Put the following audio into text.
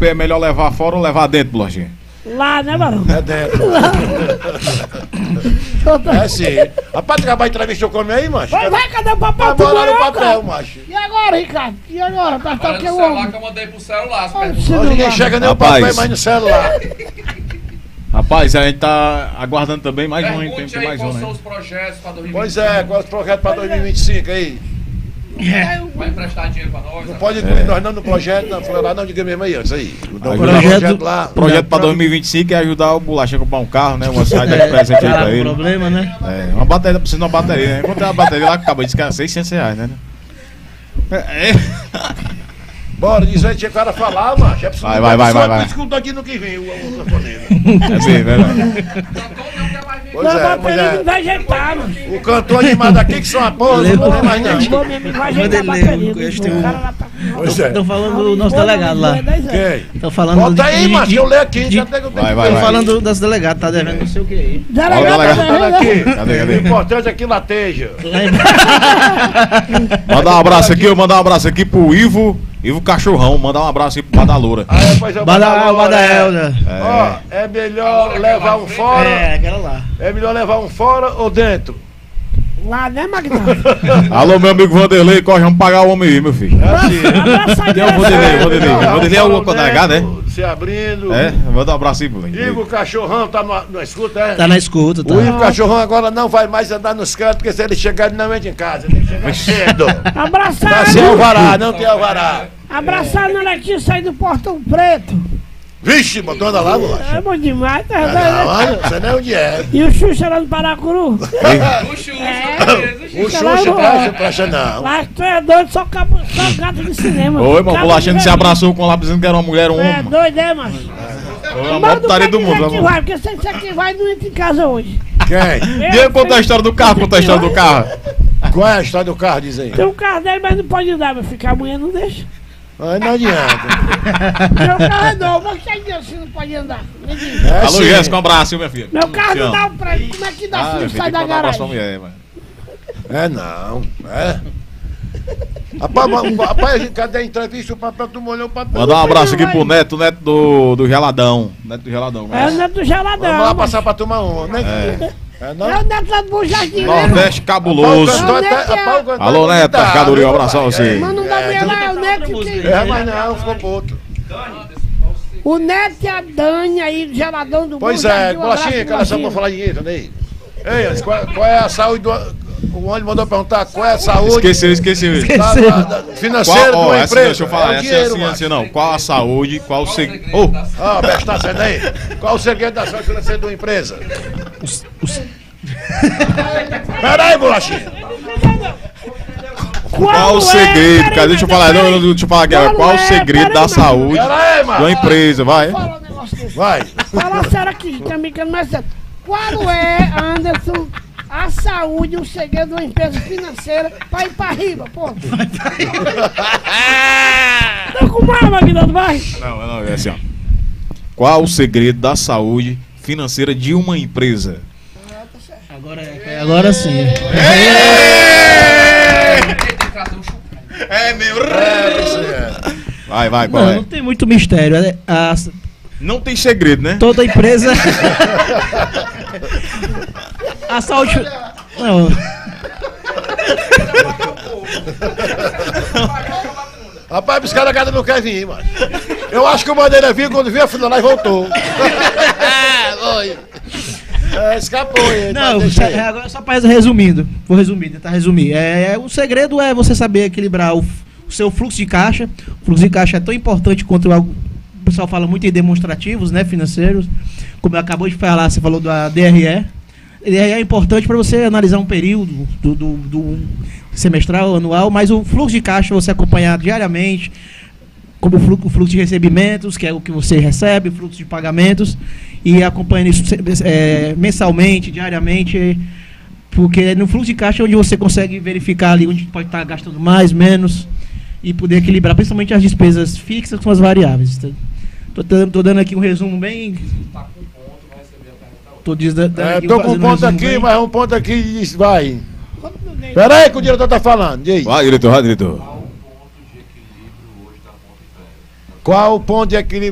SP é melhor levar fora ou levar dentro, Bolachinha? Lá, né, Barão? É dentro. É sim. Rapaz, tu acabar a entrevista com aí, macho? Vai, cadê o papel? Vai bolar no papel, macho. E agora, Ricardo? E agora? Tá Olha que no eu celular amo. que eu mandei pro celular. as perguntas. Hoje ninguém chega nem o Rapaz. papel mais no celular. Rapaz, a gente tá aguardando também mais um, hein? Pergunte Tem aí mais quais um, são né? os projetos para 2025. Pois é, qual é o projeto para 2025 aí? Vai emprestar dinheiro para nós? Não né? pode incluir nós não no projeto, não, foi lá não, diga mesmo aí antes aí. O Projeto- lá. Projeto pra 2025 é ajudar o Bolachinha a comprar um carro, né? Uma saída de presente aí pra ele. problema, né? É, uma bateria, precisa de uma bateria, né? Encontrei uma bateria lá que acabou, disse que era R$600, né? Bora, diz aí, tinha o cara falar, macho. É preciso. Vai. Escuta aqui no que vem o camponeiro. É bem, verdade. Pois Não, é, mas ele vai ajeitar, mano. o cantor animado aqui que são uma porra, não tem mais não. Vou mesmo, vai ajeitar a bateria. O cara lá tá... Pois é. Estão falando do nosso delegado lá. Quem? Estão falando Bota aí, macho, eu leio aqui. Já tem que Vai. Estão falando das delegadas, tá devendo não sei o que aí. Delegado, Olha aqui. Cadê? O importante é que lateja. Mandar um abraço aqui, eu mandar um abraço aqui pro Ivo Cachorrão, mandar um abraço aí pro Badaloura. Aí depois eu Badael, né? Ó, é melhor levar um fora. É, aquela lá. É melhor levar um fora ou dentro? Lá, né, Magdalena? Alô, meu amigo Vanderlei, corre, vamos pagar o homem aí, meu filho. Abraço Quem é o Vanderlei é o delegado, é? Se abrindo. É, manda um abraço aí, Bruno. Ivo Cachorrão tá na escuta, é? Tá na escuta, tá. O Ivo Cachorrão agora não vai mais andar nos cantos, porque se ele chegar, ele não entra em casa. Ele tem que chegar cedo. Abraçar, Tá sem alvará, não tem alvará. abraçar na Letícia aí do Portão Preto. Vixe, botou anda lá, bolacha. É bom demais, tá Não, vendo? olha, você não é onde é. E o Xuxa lá no Paracuru? O Xuxa, O Xuxa presta não. Lá tu é doido, só gato de cinema. Oi, irmão, Cabo Bolachinha de se abraçou com lá dizendo que era uma mulher ou um velho. É homem. doido, é, mano? Foi a maior putaria do mundo. Que vai, porque se você que vai, não entra em casa hoje. Quem? E aí, conta a história do carro, conta a história do carro. Qual é a história do carro, diz aí? Tem um carro dele, mas não pode andar, meu filho, que a mulher não deixa. Ai, não adianta. Meu carro é novo, mas que Deus, você não pode andar. Me diz. É Alô, sim. Jéssica, um abraço, minha filha. Meu carro Te não amo. dá um prêmio, como é que dá se Minha não filha, sai tem que da mandar um abraço pra garagem? mulher, mano. É não, é. Rapaz, cadê a entrevista? O papel, tu molhou o papel. Mandar um abraço aqui pro Neto do Geladão. Neto do Geladão. É o neto do geladão. Vamos lá mano. passar pra tomar uma, né? É não? É o neto lá do Bom Jardim, né? Nordeste cabuloso. Alô, Neto, Pescadoria, um abraço a você. Mas não dá mulher lá, é o neto que tem. É, mas não, ficou puto. O neto e a Dani aí, do geladão do Pois Bom é, Jardim, um bolachinha, abraço, cara, só pra bolachinha. falar dinheiro, né? Ei, Andes, qual é a saúde do... O Ônibus mandou perguntar qual é a saúde Esqueceu. da financeira de uma empresa. Deixa eu falar, É o dinheiro, assim, macho. não. Qual a saúde, qual o segredo. Ó, Beto, tá sendo aí? Qual o segredo da saúde financeira de uma empresa? Peraí, bolachinha. Qual o segredo, cara? Deixa eu falar, deixa eu falar aqui. Qual o segredo da saúde Peraí, de mano. uma empresa, vai? Fala um negócio desse. Vai. Fala sério aqui, também que eu não é sério. Qual é, Anderson, a saúde, o segredo de uma empresa financeira pra ir pra riba, pô? Tá com mais, Maguinaldo, vai? Não, é assim, ó. Qual o segredo da saúde financeira de uma empresa? Agora sim. É meu. Isso é. Vai, qual Não, é? não tem muito mistério. Não tem segredo, né? Toda empresa. A saúde. Não. Rapaz, os caras não querem vir, mano. Eu acho que o Bandeira viu quando viu a fila lá e voltou. Oi. É, escapou ele. Não, mas deixa aí. agora só para resumindo. Vou resumir, tentar resumir. O segredo é você saber equilibrar o seu fluxo de caixa. O fluxo de caixa é tão importante quanto o pessoal fala muito em demonstrativos, né, financeiros. Como eu acabou de falar, você falou da DRE. DRE é importante para você analisar um período do semestral, anual, mas o fluxo de caixa você acompanhar diariamente, como o fluxo de recebimentos, que é o que você recebe, o fluxo de pagamentos, e acompanhando isso mensalmente, diariamente, porque no fluxo de caixa é onde você consegue verificar ali onde pode estar gastando mais, menos, e poder equilibrar, principalmente as despesas fixas com as variáveis. Tô dando aqui um resumo bem... Tô com um ponto aqui, mas um ponto aqui e diz, vai. Peraí que o diretor tá falando. Diz. Vai, diretor. Qual o ponto de equilíbrio